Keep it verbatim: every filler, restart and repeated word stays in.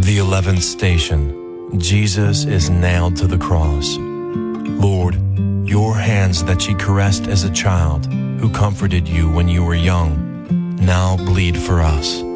The eleventh station. Jesus is nailed to the cross. Lord, your hands that ye caressed as a child, who comforted you when you were young, now bleed for us.